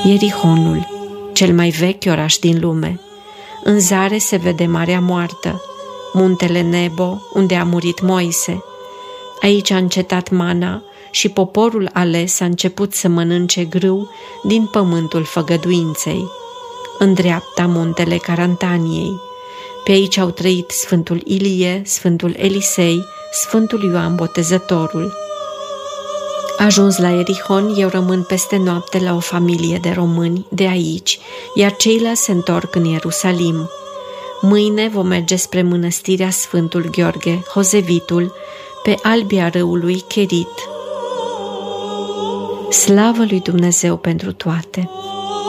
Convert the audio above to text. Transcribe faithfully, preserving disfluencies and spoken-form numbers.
Ierihonul, cel mai vechi oraș din lume. În zare se vede Marea Moartă, muntele Nebo, unde a murit Moise. Aici a încetat mana și poporul ales a început să mănânce grâu din pământul făgăduinței. În dreapta muntele Carantaniei. Pe aici au trăit Sfântul Ilie, Sfântul Elisei, Sfântul Ioan Botezătorul. Ajuns la Ierihon, eu rămân peste noapte la o familie de români de aici, iar ceilalți se întorc în Ierusalim. Mâine vom merge spre mănăstirea Sfântul Gheorghe, Hozevitul, pe albia râului Cherit. Slavă lui Dumnezeu pentru toate!